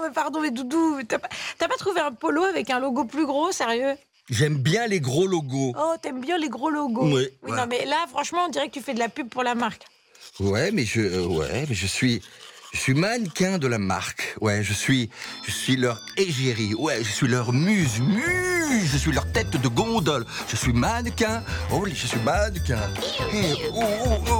mais pardon, mais Doudou, t'as pas trouvé un polo avec un logo plus gros, sérieux? J'aime bien les gros logos. Oh, t'aimes bien les gros logos. Oui, Oui, voilà. non, mais là, franchement, on dirait que tu fais de la pub pour la marque. Ouais, mais je suis mannequin de la marque. Ouais, je suis leur égérie. Ouais, je suis leur muse. Je suis leur tête de gondole. Je suis mannequin. Oh, je suis mannequin. Oh, oh, oh.